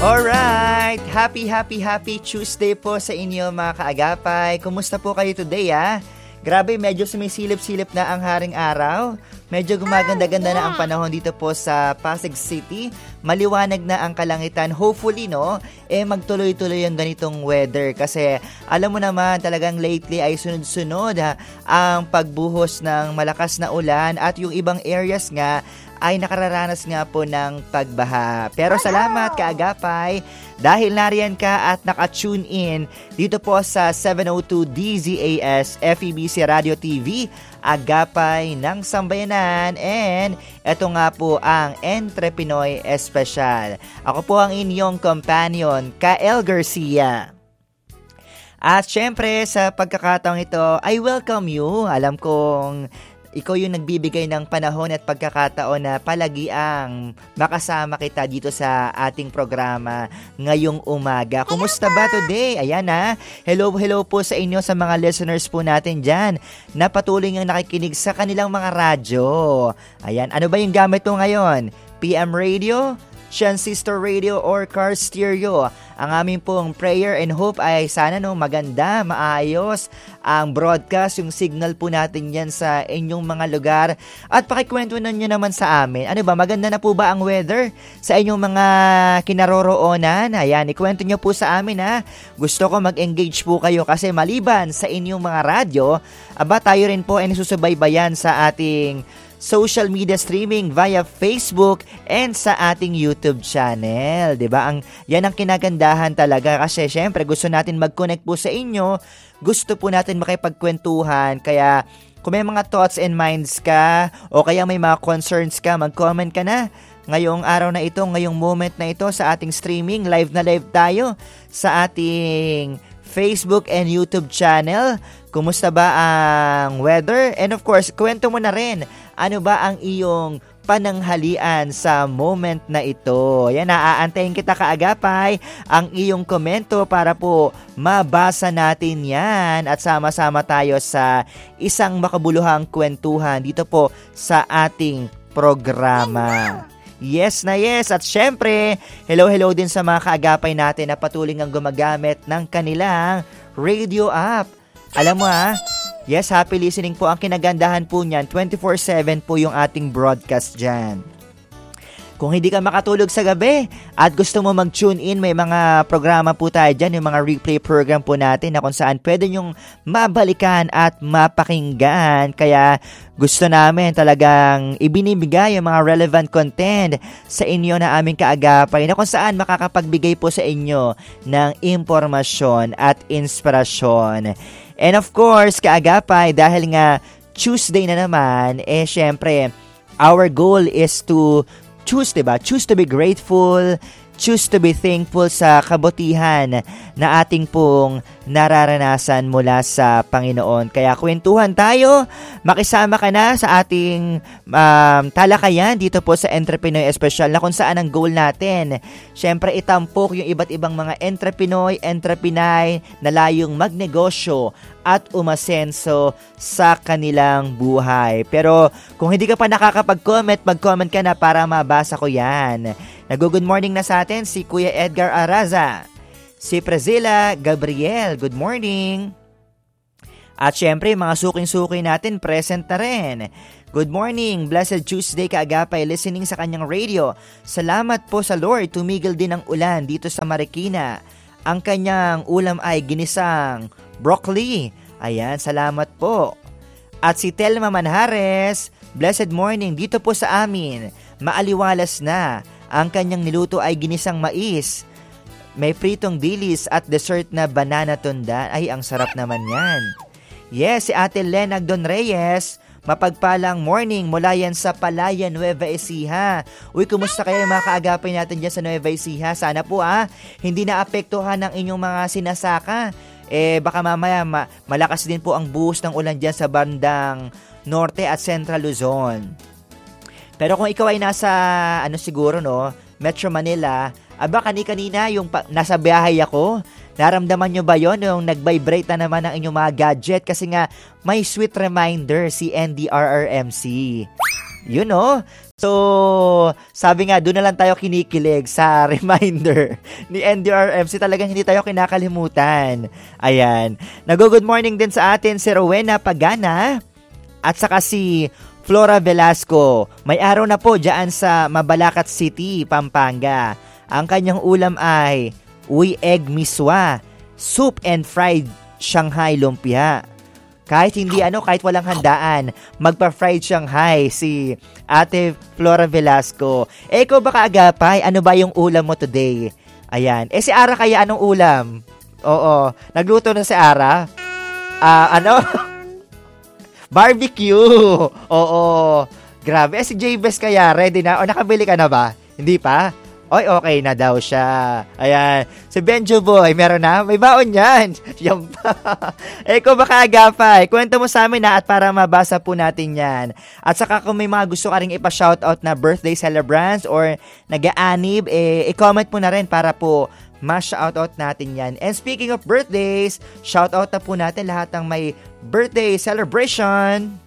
Alright! Happy Tuesday po sa inyo mga kaagapay. Kumusta po kayo today Grabe, medyo sumisilip-silip na ang haring araw. Medyo gumaganda-ganda na ang panahon dito po sa Pasig City. Maliwanag na ang kalangitan. Hopefully, magtuloy-tuloy ang ganitong weather. Kasi alam mo naman, talagang lately ay sunod-sunod ang pagbuhos ng malakas na ulan at yung ibang areas nga ay nakararanas nga po ng pagbaha. Pero salamat kaagapay dahil nariyan ka at naka-tune in dito po sa 702 DZAS FEBC Radio TV, Agapay ng Sambayanan, and eto nga po ang Entre Pinoy Espesyal. Ako po ang inyong companion, Kael Garcia. At syempre sa pagkakataong ito, I welcome you. Alam kong ikaw yung nagbibigay ng panahon at pagkakataon na palagiang makasama kita dito sa ating programa ngayong umaga. Kumusta ba today? Ayan hello po sa inyo sa mga listeners po natin dyan na patuloy ngang nakikinig sa kanilang mga radyo. Ayan, ano ba yung gamit mo ngayon? PM Radio? Transistor Radio or Car Stereo. Ang aming pong prayer and hope ay sana maganda, maayos ang broadcast, yung signal po natin yan sa inyong mga lugar. At pakikwento na nyo naman sa amin. Ano ba, maganda na po ba ang weather sa inyong mga kinaroroonan? Ayan, ikwento nyo po sa amin Gusto ko mag-engage po kayo kasi maliban sa inyong mga radyo, tayo rin po ay nasusubaybayan sa ating social media streaming via Facebook and sa ating YouTube channel. 'Di ba? Yan ang kinagandahan talaga kasi syempre gusto natin mag-connect po sa inyo. Gusto po natin makipagkwentuhan. Kaya kung may mga thoughts and minds ka o kaya may mga concerns ka, mag-comment ka na. Ngayong araw na ito, ngayong moment na ito sa ating streaming, live na live tayo sa ating Facebook and YouTube channel. Kumusta ba ang weather? And of course, kwento mo na rin, ano ba ang iyong pananghalian sa moment na ito? Yan, aantayin kita kaagapay ang iyong komento para po mabasa natin yan at sama-sama tayo sa isang makabuluhang kwentuhan dito po sa ating programa. Yes na yes. At syempre, hello din sa mga kaagapay natin na patuloy ang gumagamit ng kanilang radio app. Alam mo yes, happy listening po ang kinagandahan po niyan. 24/7 po yung ating broadcast dyan. Kung hindi ka makatulog sa gabi at gusto mo mag-tune in, may mga programa po tayo dyan, yung mga replay program po natin na kung saan pwede nyong mabalikan at mapakinggan. Kaya gusto namin talagang ibinibigay yung mga relevant content sa inyo na aming kaagapay na kung saan makakapagbigay po sa inyo ng impormasyon at inspirasyon. And of course, kaagapay, dahil nga Tuesday na naman, syempre, our goal is to choose, diba? Choose to be grateful, choose to be thankful sa kabutihan na ating pong nararanasan mula sa Panginoon. Kaya kwentuhan tayo, makisama ka na sa ating talakayan dito po sa Entre Pinoy Espesyal na kung saan ang goal natin. Siyempre, itampok yung iba't ibang mga Entre Pinoy, Entre Pinay na layong magnegosyo at umasenso sa kanilang buhay. Pero kung hindi ka pa nakakapag-comment, mag-comment ka na para mabasa ko yan. Nag-good morning na sa atin si Kuya Edgar Araza, si Prezilla Gabriel, good morning. At syempre, mga suking-suki natin present na rin. Good morning, blessed Tuesday kaagapay, listening sa kanyang radio. Salamat po sa Lord, tumigil din ang ulan dito sa Marikina. Ang kanyang ulam ay ginisang broccoli. Ayan, salamat po. At si Telma Manhares, blessed morning dito po sa amin. Maaliwalas na. Ang kanyang niluto ay ginisang mais. May pritong dilis at dessert na banana tunda. Ay, ang sarap naman yan. Yes, si Ate Len Agdon Reyes, mapagpalang morning mula yan sa Palayan, Nueva Ecija. Uy, kumusta kayo mga kaagapay natin dyan sa Nueva Ecija? Sana po hindi na apektuhan ng inyong mga sinasaka. Baka mamaya malakas din po ang buhos ng ulan dyan sa bandang Norte at Central Luzon. Pero kung ikaw ay nasa, siguro, Metro Manila, kani-kanina yung nasa biyahe ako, naramdaman nyo ba yon yung nag-vibrate na naman ang inyong mga gadget? Kasi nga, may sweet reminder si NDRRMC. So, sabi nga, doon na lang tayo kinikilig sa reminder ni NDRMC. Talagang hindi tayo kinakalimutan. Ayan. Nag-good morning din sa atin si Rowena Pagana at saka si Flora Velasco. May araw na po dyan sa Mabalacat City, Pampanga. Ang kanyang ulam ay uy egg miswa, soup and fried Shanghai lumpia. Kahit kahit walang handaan, magpa-fried Shanghai si Ate Flora Velasco. Ikaw ba kaagapay? Ano ba yung ulam mo today? Ayan. Si Ara kaya anong ulam? Oo. Nagluto na si Ara? Barbecue. Oo. Grabe. Si J-Best kaya, ready na? O nakabili ka na ba? Hindi pa? Oy, okay na daw siya. Ayan. Si Benjo Boy, meron na? May baon yan. Yan pa. Ikaw ba kaagapay? Kwento mo sa amin na at para mabasa po natin yan. At saka kung may mga gusto ka rin ipa-shoutout na birthday celebrants or nag-aanib, i-comment mo na rin para po ma-shoutout natin yan. And speaking of birthdays, shoutout na po natin lahat ng may birthday celebration.